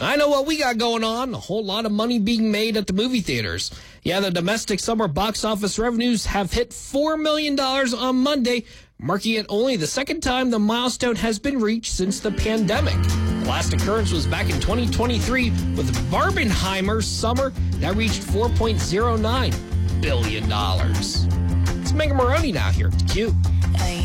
I know what we got going on. A whole lot of money being made at the movie theaters. Yeah, the domestic summer box office revenues have hit $4 million on Monday, marking it only the second time the milestone has been reached since the pandemic. The last occurrence was back in 2023 with Barbenheimer's Summer that reached $4.09 billion. It's Megan Maroney now here at Q.